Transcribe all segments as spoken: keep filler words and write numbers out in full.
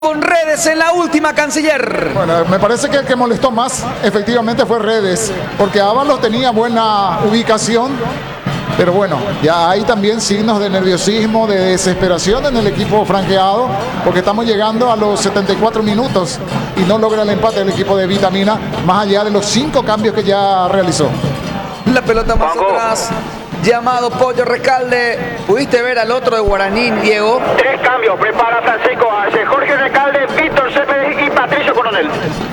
Con Redes en la última, canciller. Bueno, me parece que el que molestó más efectivamente fue Redes, porque Ábalos tenía buena ubicación, pero bueno, ya hay también signos de nerviosismo, de desesperación en el equipo franqueado, porque estamos llegando a los setenta y cuatro minutos y no logra el empate el equipo de Vitamina, más allá de los cinco cambios que ya realizó. La pelota más Paco. atrás. Llamado Pollo Recalde. ¿Pudiste ver al otro de Guaraní, Diego? Tres cambios, prepara Francisco Arce, Jorge Recalde, Víctor Céspedes y Patricio Coronel.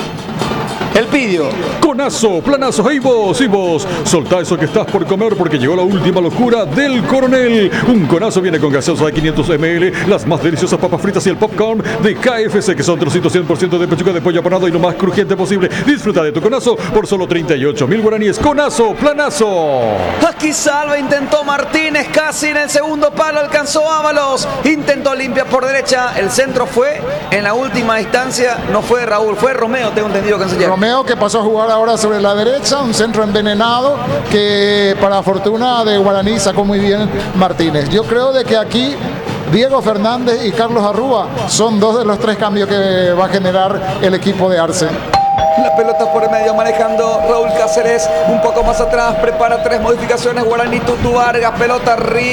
El Pidio. Conazo, planazo, hey vos, y vos, soltá eso que estás por comer porque llegó la última locura del Coronel. Un conazo viene con gaseosa de quinientos mililitros, las más deliciosas papas fritas y el popcorn de K F C, que son trocitos cien por ciento de pechuga de pollo apanado y lo más crujiente posible. Disfruta de tu conazo por solo treinta y ocho mil guaraníes. Conazo, planazo. Aquí salva, intentó Martínez, casi en el segundo palo alcanzó Ábalos. Intentó limpia por derecha, el centro fue en la última instancia, no fue Raúl, fue Romeo, tengo entendido, canciller. Romeo, que pasó a jugar ahora sobre la derecha, un centro envenenado que para fortuna de Guaraní sacó muy bien Martínez. Yo creo de que aquí Diego Fernández y Carlos Arrúa son dos de los tres cambios que va a generar el equipo de Arce. La pelota por el medio manejando Raúl Cáceres, un poco más atrás, prepara tres modificaciones, Guaraní, Tutu Vargas, pelota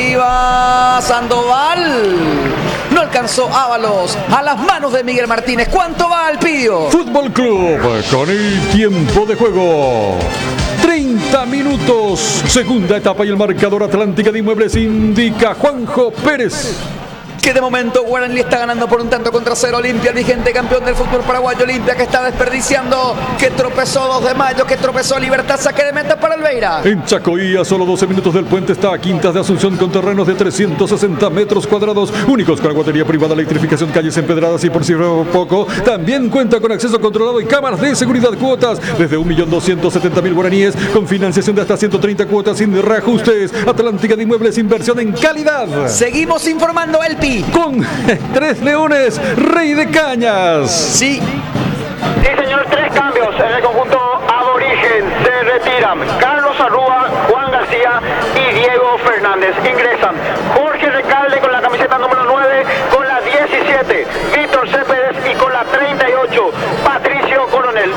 arriba, Sandoval. No alcanzó Ábalos, a las manos de Miguel Martínez. ¿Cuánto va al Pidio? Fútbol Club con el tiempo de juego. treinta minutos, segunda etapa y el marcador Atlántica de Inmuebles indica Juanjo Pérez. Que de momento Guaraní está ganando por un tanto contra cero. Olimpia, el vigente campeón del fútbol paraguayo. Olimpia que está desperdiciando, que tropezó dos de mayo, que tropezó Libertad, saque de meta para Albeira. En Chacoí, a solo doce minutos del puente, está a Quintas de Asunción con terrenos de trescientos sesenta metros cuadrados, únicos con aguatería privada, electrificación, calles empedradas y por si fuera poco, también cuenta con acceso controlado y cámaras de seguridad. Cuotas desde un millón doscientos setenta mil guaraníes, con financiación de hasta ciento treinta cuotas sin reajustes. Atlántica de Inmuebles, inversión en calidad. Seguimos informando, El Pi. Con Tres Leones, Rey de Cañas. Sí. Sí, señor, tres cambios en el conjunto aborigen. Se retiran Carlos Arrúa, Juan García y Diego Fernández. Ingresan Jorge Recalde con la camiseta número nueve, con la diecisiete, Víctor Céspedes y con la treinta y ocho, Patricio Coronel.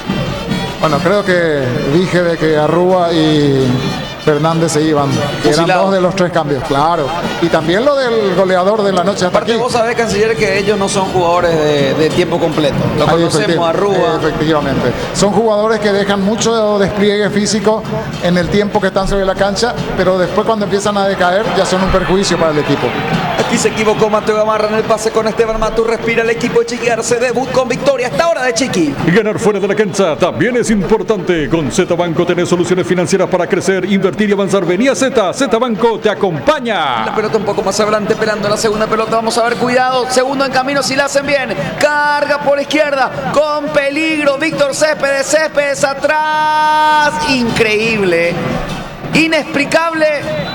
Bueno, creo que dije de que Arrúa y Fernández se iban, que eran Fusilado. dos de los tres cambios, claro. Y también lo del goleador de la noche hasta Aparte aquí. vos sabés, canciller, que ellos no son jugadores de, de tiempo completo. Lo Ahí, conocemos, efecti- Arrúa. Efectivamente. Son jugadores que dejan mucho despliegue físico en el tiempo que están sobre la cancha, pero después cuando empiezan a decaer ya son un perjuicio para el equipo. Aquí se equivocó Mateo Gamarra en el pase con Esteban Matus. Respira el equipo de Chiqui Arce. Debut con victoria hasta hora de Chiqui. Ganar fuera de la cancha también es importante. Con Z Banco tenés soluciones financieras para crecer, invertir y avanzar. Vení a Z, Z Banco te acompaña. La pelota un poco más adelante, esperando la segunda pelota. Vamos a ver, cuidado. Segundo en camino, si la hacen bien. Carga por izquierda, con peligro. Víctor Céspedes, Céspedes atrás. Increíble. Inexplicable.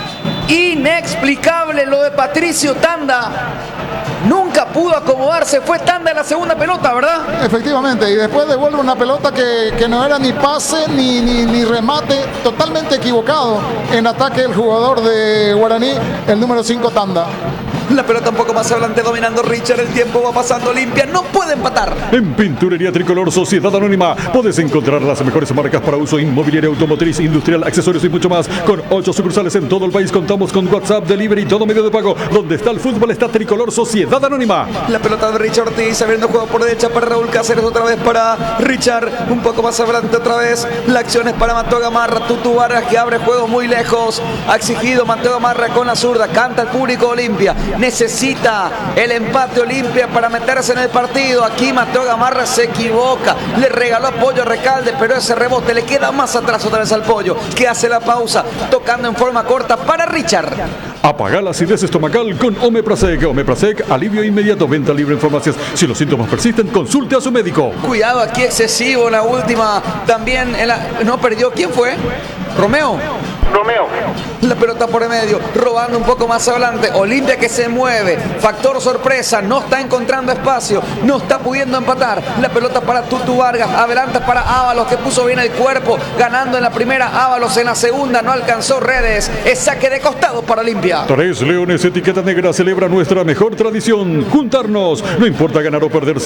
Inexplicable lo de Patricio Tanda. Nunca pudo acomodarse. Fue Tanda en la segunda pelota, ¿verdad? Efectivamente, y después devuelve una pelota que, que no era ni pase ni, ni, ni remate, totalmente equivocado en ataque el jugador de Guaraní, el número cinco Tanda. La pelota un poco más adelante, dominando Richard. El tiempo va pasando, limpia. No puede empatar. En Pinturería Tricolor Sociedad Anónima puedes encontrar las mejores marcas para uso inmobiliario, automotriz, industrial, accesorios y mucho más. Con ocho sucursales en todo el país, contamos con WhatsApp, delivery y todo medio de pago. Donde está el fútbol está Tricolor Sociedad Anónima. La pelota de Richard Ortiz, abriendo juego por derecha para Raúl Cáceres, otra vez para Richard, un poco más adelante otra vez, la acción es para Mateo Gamarra, Tutu Vargas que abre juego muy lejos, ha exigido Mateo Gamarra con la zurda, canta el público Olimpia, necesita el empate Olimpia para meterse en el partido. Aquí Mateo Gamarra se equivoca, le regaló apoyo a Recalde, pero ese rebote le queda más atrás otra vez al Pollo, que hace la pausa, tocando en forma corta para Richard. Apaga la acidez estomacal con Omeprazec. Omeprazec, alivio inmediato, venta libre en farmacias. Si los síntomas persisten, consulte a su médico. Cuidado aquí excesivo en la última, también en la, no perdió, ¿quién fue? Romeo. Romeo. La pelota por el medio, robando un poco más adelante. Olimpia que se mueve. Factor sorpresa, no está encontrando espacio, no está pudiendo empatar. La pelota para Tutu Vargas, adelante para Ábalos que puso bien el cuerpo, ganando en la primera. Ábalos en la segunda, no alcanzó Redes. Es saque de costado para Olimpia. Tres Leones, etiqueta negra, celebra nuestra mejor tradición: juntarnos. No importa ganar o perder.